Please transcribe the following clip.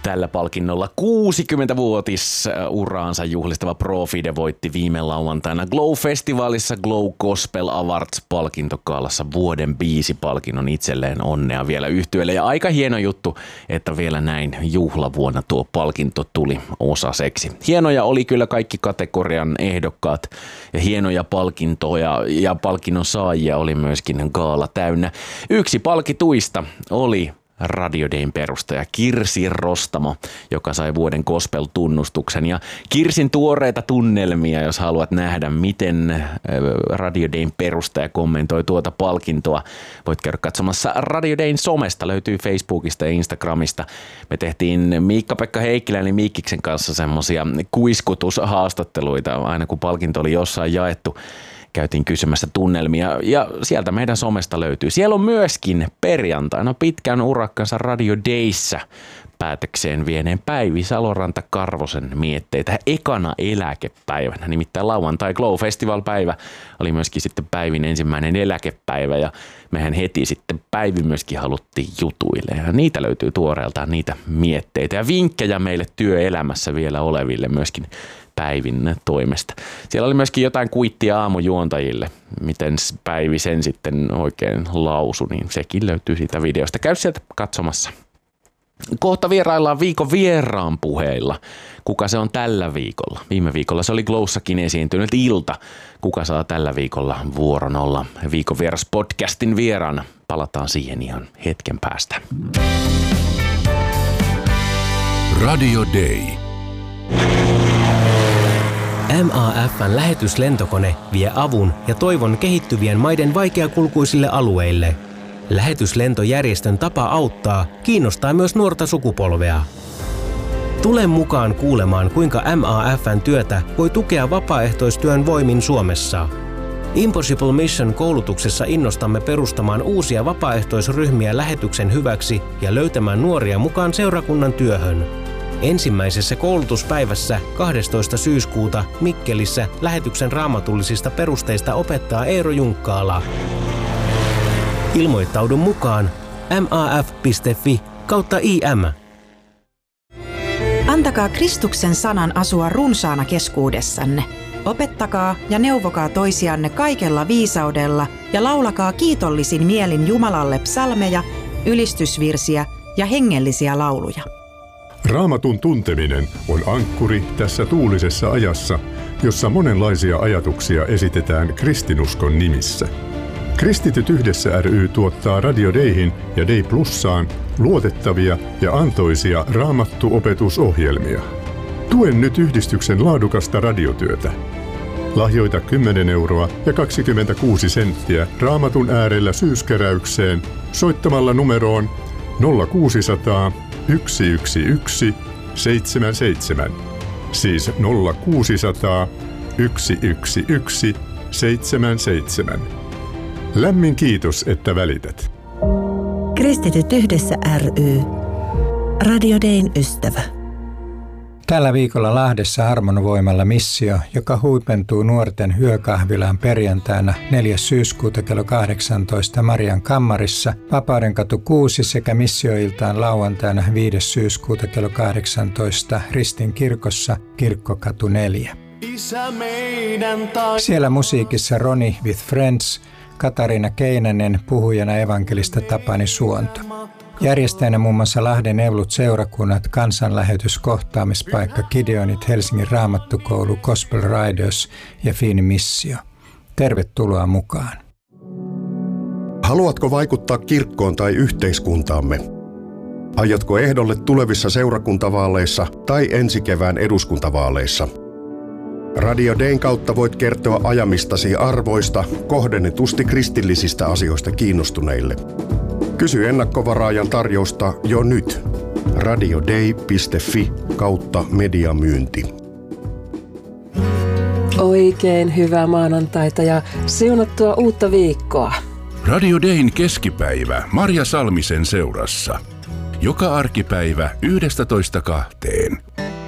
Tällä palkinnolla 60-vuotisuraansa juhlistava Profide voitti viime lauantaina Glow-festivaalissa Glow Gospel Awards-palkintokaalassa vuoden biisipalkinnon. Itselleen onnea vielä yhtyeelle ja aika hieno juttu, että vielä näin juhlavuonna tuo palkinto tuli osaseksi. Hienoja oli kyllä kaikki kategorian ehdokkaat ja hienoja palkintoja ja palkinnon saajia oli myöskin gaala täynnä. Yksi palkituista oli Radio Dayn perustaja Kirsi Rostamo, joka sai vuoden gospel-tunnustuksen. Ja Kirsin tuoreita tunnelmia, jos haluat nähdä, miten Radio Dayn perustaja kommentoi tuota palkintoa, voit käydä katsomassa Radio Dayn somesta, löytyy Facebookista ja Instagramista. Me tehtiin Miikka-Pekka Heikkilän eli Miikkiksen kanssa semmosia kuiskutushaastatteluita, aina kun palkinto oli jossain jaettu. Käytiin kysymässä tunnelmia ja sieltä meidän somesta löytyy. Siellä on myöskin perjantaina pitkän urakkansa Radio Dayssä päätökseen vieneen Päivi Saloranta-Karvosen mietteitä ekana eläkepäivänä. Nimittäin lauantai Glow Festival-päivä oli myöskin sitten Päivin ensimmäinen eläkepäivä ja mehän heti sitten Päivi myöskin haluttiin jutuille. Ja niitä löytyy tuoreeltaan niitä mietteitä ja vinkkejä meille työelämässä vielä oleville myöskin Päivin toimesta. Siellä oli myöskin jotain kuittia aamujuontajille, miten Päivi sen sitten oikein lausui, niin sekin löytyy siitä videosta. Käy sieltä katsomassa. Kohta vieraillaan viikon vieraan puheilla. Kuka se on tällä viikolla? Viime viikolla se oli Glowssakin esiintynyt Ilta. Kuka saa tällä viikolla vuoron olla viikon vieras podcastin vieraana? Palataan siihen ihan hetken päästä. Radio Day. MAF:n lähetyslentokone vie avun ja toivon kehittyvien maiden vaikeakulkuisille alueille. Lähetyslentojärjestön tapa auttaa kiinnostaa myös nuorta sukupolvea. Tule mukaan kuulemaan, kuinka MAF:n työtä voi tukea vapaaehtoistyön voimin Suomessa. Impossible Mission-koulutuksessa innostamme perustamaan uusia vapaaehtoisryhmiä lähetyksen hyväksi ja löytämään nuoria mukaan seurakunnan työhön. Ensimmäisessä koulutuspäivässä 12. syyskuuta Mikkelissä lähetyksen raamatullisista perusteista opettaa Eero Junkkaala. Ilmoittaudu mukaan maf.fi/im. Antakaa Kristuksen sanan asua runsaana keskuudessanne. Opettakaa ja neuvokaa toisianne kaikella viisaudella ja laulakaa kiitollisin mielin Jumalalle psalmeja, ylistysvirsiä ja hengellisiä lauluja. Raamatun tunteminen on ankkuri tässä tuulisessa ajassa, jossa monenlaisia ajatuksia esitetään kristinuskon nimissä. Kristityt yhdessä ry tuottaa Radio Dayhin ja Day Plussaan luotettavia ja antoisia raamattuopetusohjelmia. Tuen nyt yhdistyksen laadukasta radiotyötä. Lahjoita 10 euroa ja 26 senttiä Raamatun äärellä syyskeräykseen soittamalla numeroon 0600 111 77, siis 0600 111 77. Lämmin kiitos, että välität. Kristityt yhdessä ry. Radio Dayn ystävä. Tällä viikolla Lahdessa Armonvoimalla missio, joka huipentuu nuorten yökahvilaan perjantaina 4. syyskuuta kello 18 Marian kammarissa, Vapaudenkatu 6 sekä missioiltaan lauantaina 5. syyskuuta kello 18 Ristin kirkossa Kirkkokatu 4. Siellä musiikissa Roni with Friends, Katariina Keinänen, puhujana evankelista Tapani Suonto. Järjestäjänä muun muassa Lahden Evlut-seurakunnat, kansanlähetyskohtaamispaikka Gideonit, Helsingin Raamattukoulu, Gospel Riders ja Fiini Missio. Tervetuloa mukaan. Haluatko vaikuttaa kirkkoon tai yhteiskuntaamme? Aiotko ehdolle tulevissa seurakuntavaaleissa tai ensi kevään eduskuntavaaleissa? Radio Dayn kautta voit kertoa ajamistasi arvoista kohdennetusti kristillisistä asioista kiinnostuneille. Kysy ennakkovaraajan tarjousta jo nyt. radioday.fi/mediamyynti. Oikein hyvää maanantaita ja siunattua uutta viikkoa. Radio Dayn keskipäivä Marja Salmisen seurassa. Joka arkipäivä 11:00–2:00.